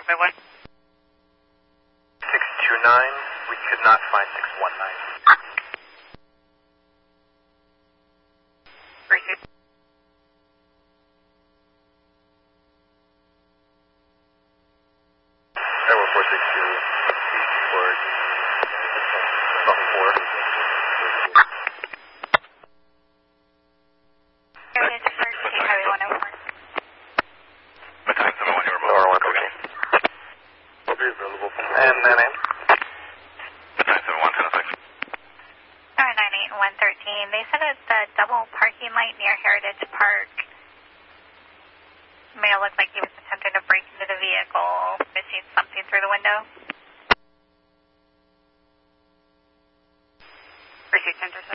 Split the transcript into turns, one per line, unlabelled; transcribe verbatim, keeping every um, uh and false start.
Brooklyn one.
six two nine, we could not find six one nine.
Appreciate it.
Tower four six two, for about four.
Heritage Park, State Highway one oh four.
Battalion seven one, you're remote. one, okay. Will be available. And then name? Battalion seven one, ten oh six.
Alright, nine eight one thirteen. They said it's the double parking light near Heritage Park. Made it look like he was attempting to break into the vehicle, missing something through the window. Appreciate intercept.